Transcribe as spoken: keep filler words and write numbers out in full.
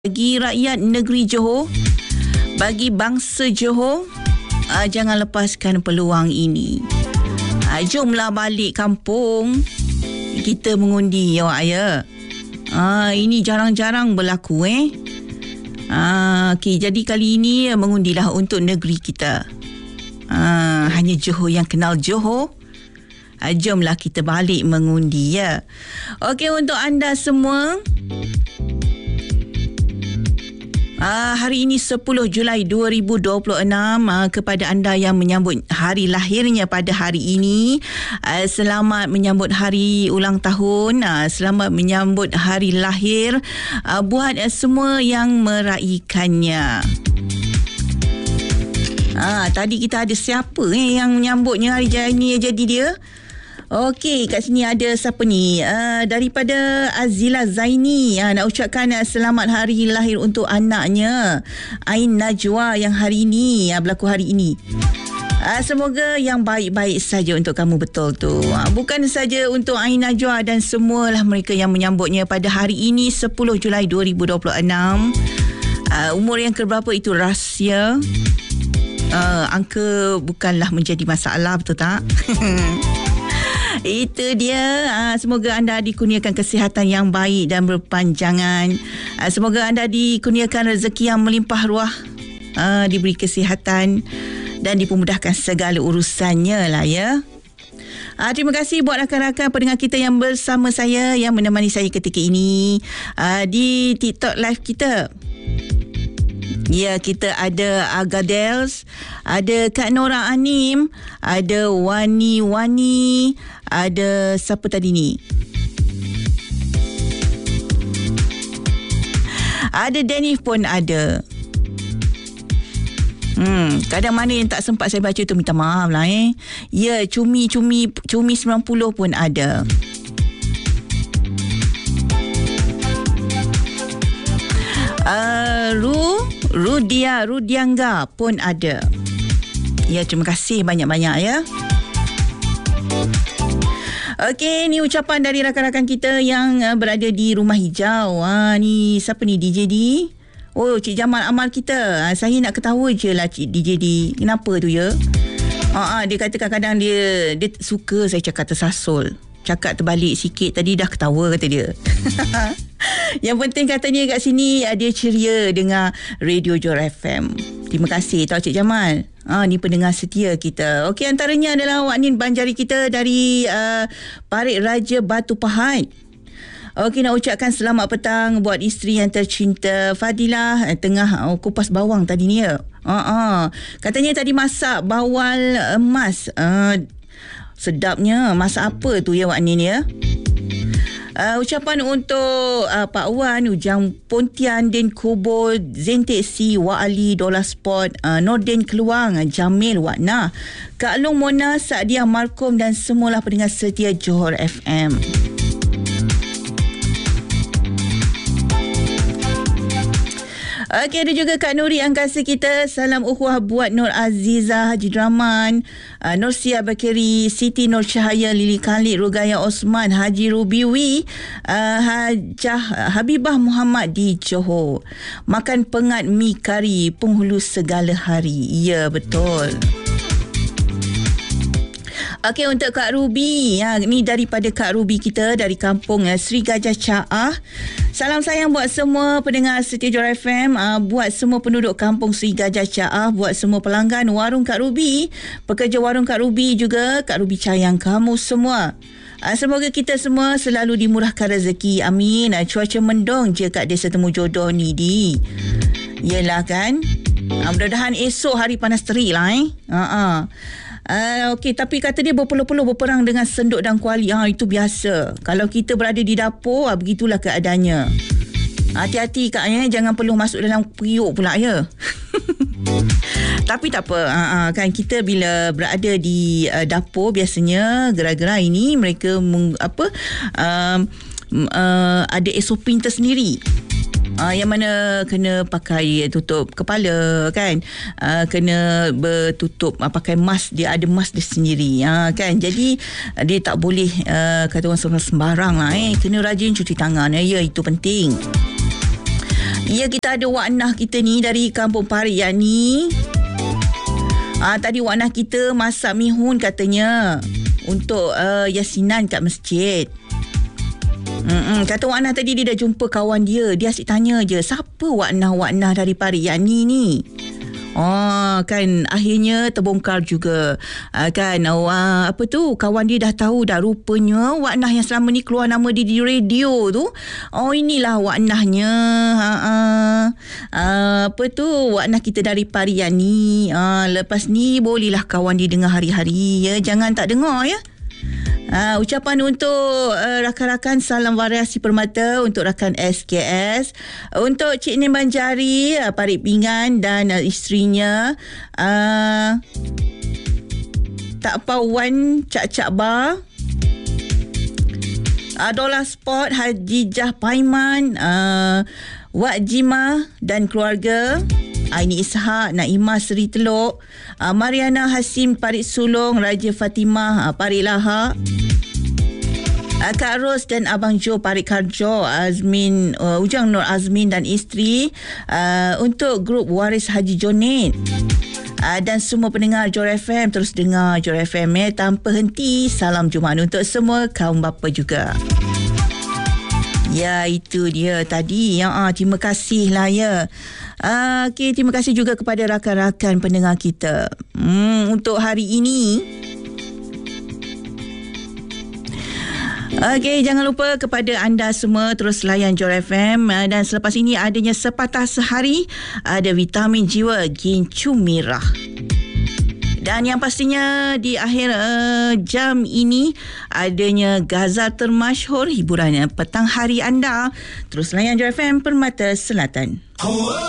Bagi rakyat negeri Johor, bagi bangsa Johor, uh, jangan lepaskan peluang ini. Uh, jomlah balik kampung, kita mengundi ya awak ya. Uh, ini jarang-jarang berlaku eh. Uh, okay, jadi kali ini uh, mengundilah untuk negeri kita. Uh, hanya Johor yang kenal Johor. Uh, jomlah kita balik mengundi ya. Okey, untuk anda semua, Uh, hari ini sepuluh Julai dua ribu dua puluh enam, uh, kepada anda yang menyambut hari lahirnya pada hari ini, uh, selamat menyambut hari ulang tahun, uh, selamat menyambut hari lahir uh, buat uh, semua yang meraihkannya. Uh, tadi kita ada siapa eh, yang menyambutnya hari ini jadi dia? Okey, kat sini ada siapa ni? Uh, daripada Azila Zaini, uh, nak ucapkan uh, selamat hari lahir untuk anaknya Ain Najwa yang hari ini, uh, berlaku hari ini. Uh, semoga yang baik-baik saja untuk kamu, betul tu. Uh, bukan saja untuk Ain Najwa dan semualah mereka yang menyambutnya pada hari ini sepuluh Julai dua ribu dua puluh enam. Uh, umur yang keberapa itu rahsia. Uh, angka bukanlah menjadi masalah, betul tak? Itu dia. Uh, semoga anda dikurniakan kesihatan yang baik dan berpanjangan. Uh, semoga anda dikurniakan rezeki yang melimpah ruah, uh, diberi kesihatan dan dipermudahkan segala urusannya lah ya. Uh, terima kasih buat rakan-rakan pendengar kita yang bersama saya, yang menemani saya ketika ini uh, di TikTok live kita. Ya, kita ada Agadels, ada Kak Nora Anim, ada Wani Wani, ada siapa tadi ni? Ada Denif pun ada. Hmm, kadang mana yang tak sempat saya baca tu, minta maaf lah eh. Ya, Cumi Cumi Cumi sembilan puluh pun ada. Uh, Ru Rudia Rudiangga pun ada. Ya, terima kasih banyak-banyak ya. Okey, ni ucapan dari rakan-rakan kita yang uh, berada di Rumah Hijau. Ha, ni siapa ni, D J D? Oh, Cik Jamal Amal kita. Ha, saya nak ketawa je lah Cik D J D. Kenapa tu ya? Ha, ha, dia kata kadang-kadang dia dia suka saya cakap tersasul. Cakap terbalik sikit tadi dah ketawa kata dia. Yang penting katanya kat sini dia ceria dengar Radio Johor F M. Terima kasih tau Cik Jamal. Ah, ni pendengar setia kita. Okey, antaranya adalah Wak Nin Banjari kita dari uh, Parit Raja Batu Pahat. Okey, nak ucapkan selamat petang buat isteri yang tercinta Fadilah, eh, tengah uh, kupas bawang tadi ni ya. Ah, uh-uh. Katanya tadi masak bawal emas. Uh, sedapnya. Masak apa tu ya Wak Nin ya? Uh, ucapan untuk uh, Pak Wan, Ujang Pontian, Den Kobo, Zentek Si, Wak Ali, Dola Sport, uh, Norden Keluang, Jamil, Wakna, Kak Long Mona, Saadiah Markom dan semualah pendengar setia Johor F M. Okey, ada juga Kak Nuri Angkasa kita. Salam ukhuwah buat Nur Aziza Haji Draman, uh, Nur Sia Bakiri, Siti Nur Cahaya, Lili Khalid, Rugaya Osman, Haji Rubiwi, uh, Hajah Habibah Muhammad di Johor. Makan pengat mi kari penghulu segala hari. Ya, betul. Okey, untuk Kak Ruby, ya, ni daripada Kak Ruby kita dari kampung uh, Sri Gajah Caah. Salam sayang buat semua pendengar setia Johor F M, uh, buat semua penduduk kampung Sri Gajah Caah, buat semua pelanggan warung Kak Ruby, pekerja warung Kak Ruby juga, Kak Ruby sayang kamu semua. Uh, semoga kita semua selalu dimurahkan rezeki. Amin. Uh, cuaca mendung je kat Desa Temu Jodoh ni di. Yelah kan. Uh, mudah-mudahan esok hari panas terik lah eh. Uh-uh. Uh, Okey, tapi kata dia berpeluh-peluh berperang dengan senduk dan kuali. Ha, itu biasa. Kalau kita berada di dapur, ha, begitulah keadaannya. Hati-hati Kak ya, jangan peluh masuk dalam periuk pula ya. Tapi tak apa, ha, ha, kan kita bila berada di uh, dapur biasanya gerai-gerai ini mereka meng, apa uh, uh, ada S O P tersendiri. Uh, yang mana kena pakai tutup kepala kan, uh, kena bertutup uh, pakai mask, dia ada mask dia sendiri uh, kan, jadi uh, dia tak boleh uh, kata orang sembarang lah eh, kena rajin cuci tangan eh. Ya, itu penting. Ya, kita ada Wak Nah kita ni dari Kampung Parian ni. Ah, tadi Wak Nah kita masak mihun katanya untuk uh, yasinan kat masjid. Mm-mm. Kata Wak Nah tadi dia dah jumpa kawan dia. Dia asyik tanya je, siapa Wak Nah, Wak Nah dari Parian ni ni? Oh, kan akhirnya terbongkar juga. Uh, kan oh, uh, apa tu, kawan dia dah tahu dah, rupanya Wak Nah yang selama ni keluar nama dia di radio tu, oh inilah Wak Nahnya. Ha uh, uh, apa tu, Wak Nah kita dari Parian ni. Uh, lepas ni bolehlah kawan dia dengar hari-hari ya, jangan tak dengar ya. Uh, ucapan untuk uh, rakan-rakan Salam Variasi Permata, untuk rakan S K S, untuk Cik Nim Banjari, uh, Parit Pingan dan uh, isterinya, uh, Tak Pawan Cak-Cak Bar, Adola Sport, Hajijah Paiman, uh, Wak Jimah dan keluarga, Aini Ishak, Naimah Seri Teluk, uh, Mariana Hasim Parit Sulong, Raja Fatimah uh, Parit Lahak, uh, Kak Ros dan Abang Jo Parit Karjo, Azmin uh, Ujang Nur Azmin dan isteri, uh, untuk grup Waris Haji Jonet, uh, dan semua pendengar Johor F M. Terus dengar Johor F M eh, tanpa henti. Salam Jumaat untuk semua kaum bapa juga. Ya, itu dia tadi. Ya, ah, terima kasih lah ya. Uh, okay, terima kasih juga kepada rakan-rakan pendengar kita. Hmm, untuk hari ini. Okey, jangan lupa kepada anda semua terus layan Johor F M, uh, dan selepas ini adanya Sepatah Sehari, ada vitamin jiwa Gincu Merah. Dan yang pastinya di akhir uh, jam ini adanya Ghazal Termasyhur, hiburan petang hari anda. Terus layan Johor F M Permata Selatan.